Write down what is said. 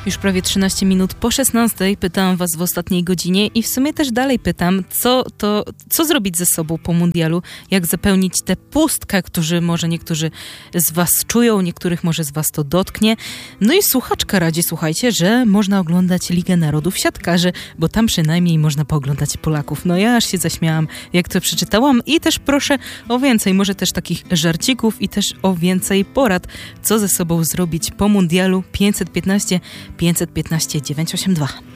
Już prawie 13 minut po 16 pytałam was w ostatniej godzinie i w sumie też dalej pytam, co zrobić ze sobą po mundialu, jak zapełnić tę pustkę, którzy może niektórzy z was czują, niektórych może z was to dotknie. No i słuchaczka radzi, słuchajcie, że można oglądać Ligę Narodów Siatkarzy, bo tam przynajmniej można pooglądać Polaków. No ja aż się zaśmiałam, jak to przeczytałam i też proszę o więcej, może też takich żarcików i też o więcej porad, co ze sobą zrobić po mundialu. 515 982.